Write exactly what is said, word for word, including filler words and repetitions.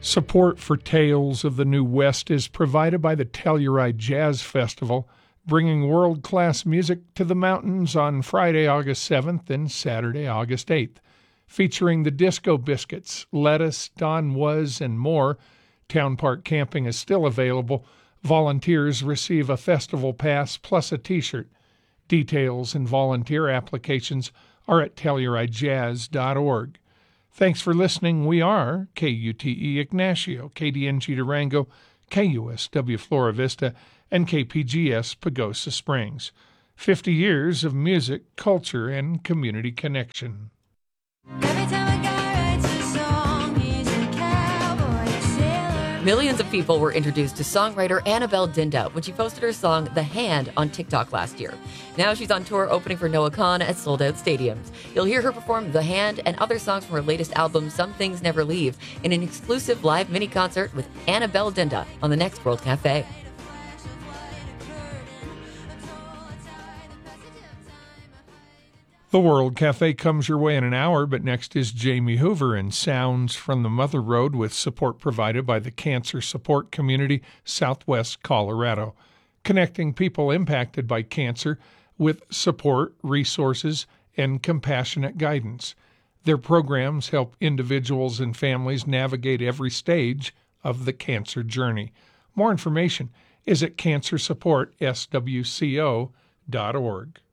Support for Tales of the New West is provided by the Telluride Jazz Festival, bringing world-class music to the mountains on Friday, August seventh and Saturday, August eighth. Featuring the Disco Biscuits, Lettuce, Don Was, and more, Town Park camping is still available. Volunteers receive a festival pass plus a T-shirt. Details and volunteer applications are at telluride jazz dot org. Thanks for listening. We are K U T E Ignacio, K D N G Durango, K U S W Flora Vista, and K P G S Pagosa Springs. Fifty years of music, culture, and community connection. Every time a guy writes a song, he's a cowboy, a sailor. Millions of people were introduced to songwriter Annabelle Dinda when she posted her song The Hand on TikTok last year. Now she's on tour opening for Noah Kahan at sold-out stadiums. You'll hear her perform The Hand and other songs from her latest album, Some Things Never Leave, in an exclusive live mini-concert with Annabelle Dinda on the next World Cafe. The World Cafe comes your way in an hour, but next is Jamie Hoover and Sounds from the Mother Road with support provided by the Cancer Support Community, Southwest Colorado, connecting people impacted by cancer with support, resources, and compassionate guidance. Their programs help individuals and families navigate every stage of the cancer journey. More information is at cancer support s w c o dot org.